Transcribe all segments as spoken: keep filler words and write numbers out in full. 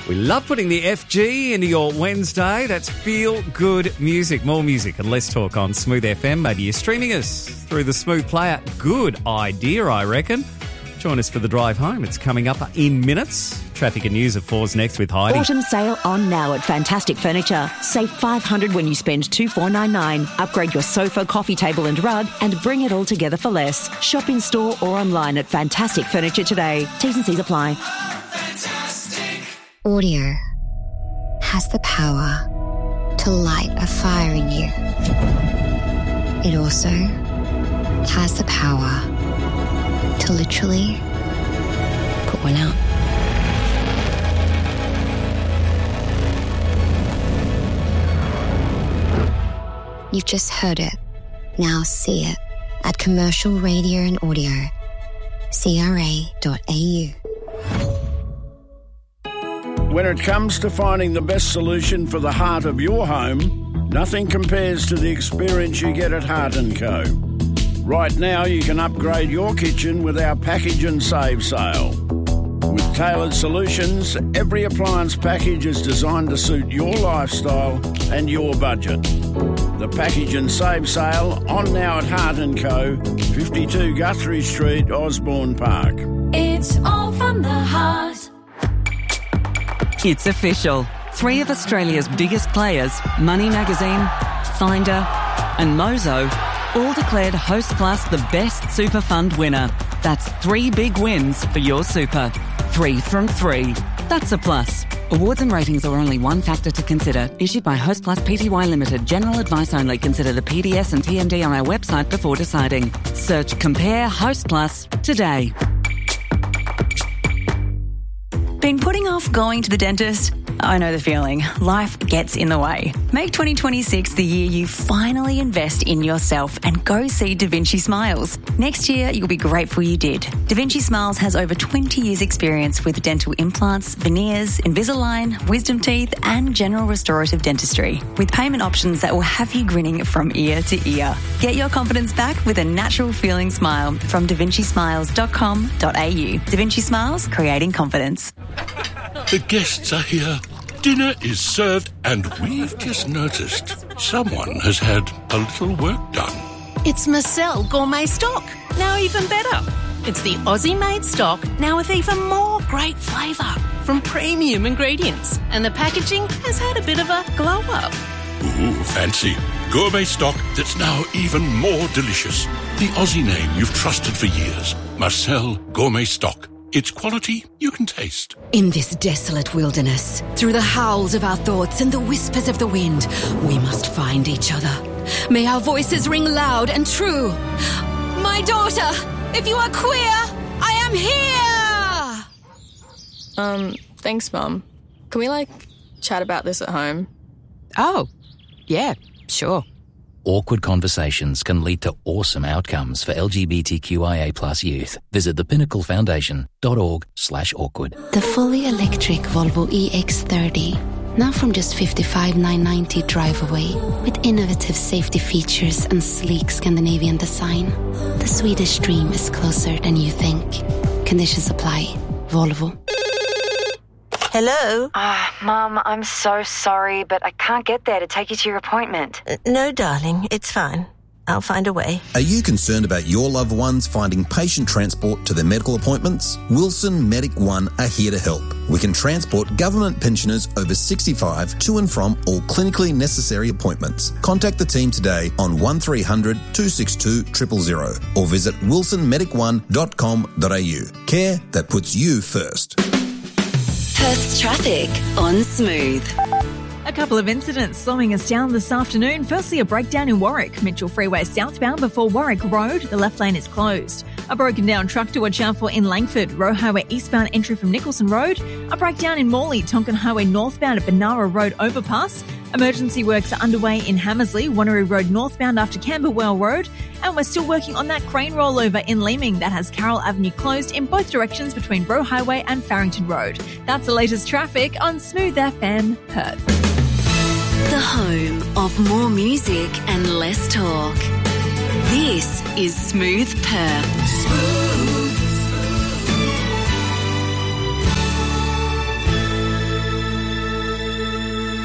We love putting the F G into your Wednesday. That's feel good music. More music and less talk on Smooth F M. Maybe you're streaming us through the Smooth player. Good idea, I reckon. Join us for the drive home. It's coming up in minutes. Traffic and news at four's next with Heidi. Autumn sale on now at Fantastic Furniture. Save five hundred dollars when you spend two thousand four hundred ninety-nine dollars. Upgrade your sofa, coffee table and rug and bring it all together for less. Shop in store or online at Fantastic Furniture today. T's and C's apply. Audio has the power to light a fire in you. It also has the power to literally put one out. You've just heard it. Now see it at Commercial Radio and Audio. C R A dot A U. When it comes to finding the best solution for the heart of your home, nothing compares to the experience you get at Heart and Co. Right now, you can upgrade your kitchen with our package and save sale. With tailored solutions, every appliance package is designed to suit your lifestyle and your budget. The package and save sale on now at Heart and Co, fifty-two Guthrie Street, Osborne Park. It's all from the heart. It's official. Three of Australia's biggest players, Money Magazine, Finder and Mozo, all declared Hostplus the best super fund winner. That's three big wins for your super. Three from three. That's a plus. Awards and ratings are only one factor to consider. Issued by Hostplus Pty Limited. General advice only. Consider the P D S and T M D on our website before deciding. Search Compare Hostplus today. Been putting off going to the dentist? I know the feeling. Life gets in the way. Make twenty twenty-six the year you finally invest in yourself and go see Da Vinci Smiles. Next year, you'll be grateful you did. Da Vinci Smiles has over twenty years experience with dental implants, veneers, Invisalign, wisdom teeth and general restorative dentistry. With payment options that will have you grinning from ear to ear. Get your confidence back with a natural feeling smile from da vinci smiles dot com dot a u. Da Vinci Smiles, creating confidence. The guests are here. Dinner is served and we've just noticed someone has had a little work done. It's Marcel Gourmet Stock. Now even better. It's the Aussie-made stock, now with even more great flavour from premium ingredients. And the packaging has had a bit of a glow-up. Ooh, fancy. Gourmet stock that's now even more delicious. The Aussie name you've trusted for years. Marcel Gourmet Stock. It's quality you can taste. In this desolate wilderness, through the howls of our thoughts and the whispers of the wind, we must find each other. May our voices ring loud and true. My daughter, if you are queer, I am here! Um, thanks, Mum. Can we, like, chat about this at home? Oh, yeah, sure. Awkward conversations can lead to awesome outcomes for L G B T Q I A plus youth. Visit the pinnacle foundation dot org slash awkward. The fully electric Volvo E X thirty. Now from just fifty-five thousand nine hundred ninety drive away. With innovative safety features and sleek Scandinavian design. The Swedish dream is closer than you think. Conditions apply. Volvo. Hello? Ah, uh, Mum, I'm so sorry, but I can't get there to take you to your appointment. Uh, no, darling, it's fine. I'll find a way. Are you concerned about your loved ones finding patient transport to their medical appointments? Wilson Medic One are here to help. We can transport government pensioners over sixty-five to and from all clinically necessary appointments. Contact the team today on one three hundred two six two zero zero zero or visit wilson medic one dot com dot a u. Care that puts you first. Perth's traffic on Smooth. A couple of incidents slowing us down this afternoon. Firstly, a breakdown in Warwick. Mitchell Freeway southbound before Warwick Road. The left lane is closed. A broken down truck to watch out for in Langford. Roe Highway eastbound entry from Nicholson Road. A breakdown in Morley. Tonkin Highway northbound at Benara Road overpass. Emergency works are underway in Hammersley. Wanneroo Road northbound after Camberwell Road. And we're still working on that crane rollover in Leeming that has Carroll Avenue closed in both directions between Roe Highway and Farrington Road. That's the latest traffic on Smooth F M Perth. The home of more music and less talk. This is Smooth Perth. Smooth. 'Cause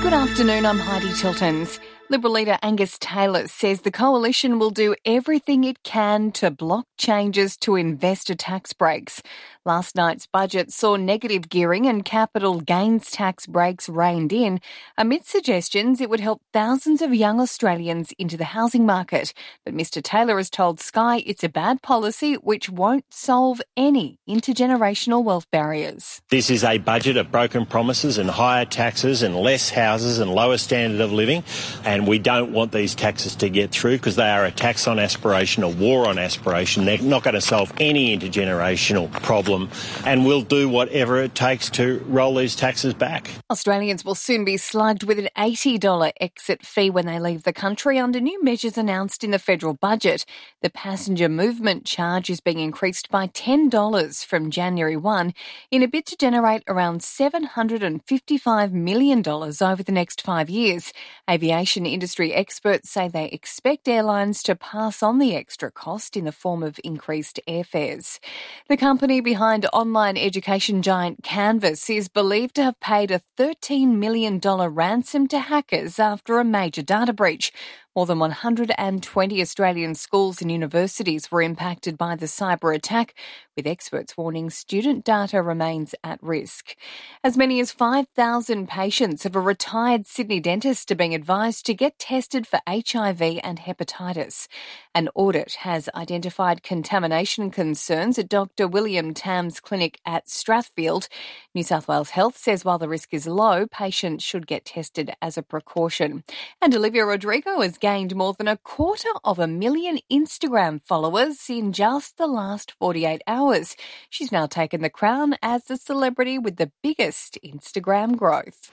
Good afternoon, I'm Heidi Tiltons. Liberal leader Angus Taylor says the coalition will do everything it can to block changes to investor tax breaks. Last night's budget saw negative gearing and capital gains tax breaks reined in, amid suggestions it would help thousands of young Australians into the housing market. But Mr Taylor has told Sky it's a bad policy which won't solve any intergenerational wealth barriers. This is a budget of broken promises and higher taxes and less houses and lower standard of living, and we don't want these taxes to get through because they are a tax on aspiration, a war on aspiration. They're not going to solve any intergenerational problem, and we'll do whatever it takes to roll these taxes back. Australians will soon be slugged with an eighty dollars exit fee when they leave the country under new measures announced in the federal budget. The passenger movement charge is being increased by ten dollars from January first in a bid to generate around seven hundred fifty-five million dollars over the next five years. Aviation industry experts say they expect airlines to pass on the extra cost in the form of increased airfares. The company behind online education giant Canvas is believed to have paid a thirteen million dollars ransom to hackers after a major data breach. More than one hundred twenty Australian schools and universities were impacted by the cyber attack, with experts warning student data remains at risk. As many as five thousand patients of a retired Sydney dentist are being advised to get tested for H I V and hepatitis. An audit has identified contamination concerns at Doctor William Tam's clinic at Strathfield. New South Wales Health says while the risk is low, patients should get tested as a precaution. And Olivia Rodrigo has gained more than a quarter of a million Instagram followers in just the last forty-eight hours. She's now taken the crown as the celebrity with the biggest Instagram growth.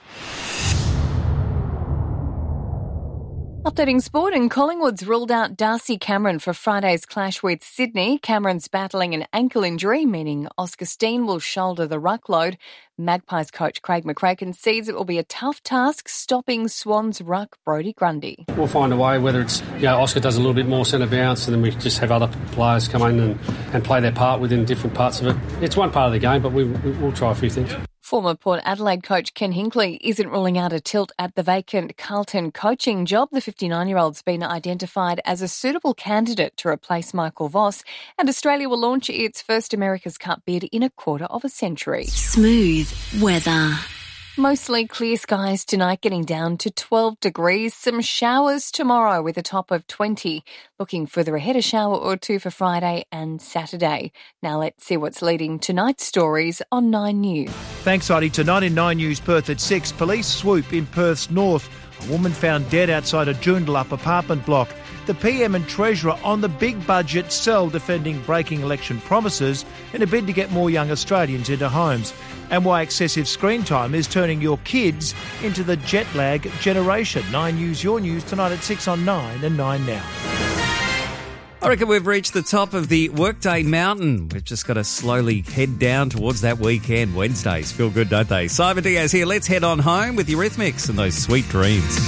Updating sport, and Collingwood's ruled out Darcy Cameron for Friday's clash with Sydney. Cameron's battling an ankle injury, meaning Oscar Steen will shoulder the ruck load. Magpies coach Craig McRae concedes it will be a tough task stopping Swans ruck Brodie Grundy. We'll find a way, whether it's, you know, Oscar does a little bit more centre bounce and then we just have other players come in and, and play their part within different parts of it. It's one part of the game, but we, we'll try a few things. Former Port Adelaide coach Ken Hinkley isn't ruling out a tilt at the vacant Carlton coaching job. The fifty-nine-year-old's been identified as a suitable candidate to replace Michael Voss, and Australia will launch its first America's Cup bid in a quarter of a century. Smooth weather. Mostly clear skies tonight, getting down to twelve degrees. Some showers tomorrow with a top of twenty. Looking further ahead, a shower or two for Friday and Saturday. Now let's see what's leading tonight's stories on Nine News. Thanks, Heidi. Tonight in Nine News Perth at six, police swoop in Perth's north. A woman found dead outside a Joondalup apartment block. The P M and Treasurer on the big budget cell defending breaking election promises in a bid to get more young Australians into homes. And why excessive screen time is turning your kids into the jet lag generation. Nine News, your news tonight at six on Nine and Nine Now. I reckon we've reached the top of the Workday Mountain. We've just got to slowly head down towards that weekend. Wednesdays feel good, don't they? Simon Diaz here. Let's head on home with Eurythmics and those sweet dreams.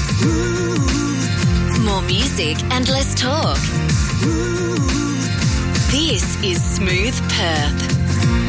More music and less talk. This is Smooth Perth.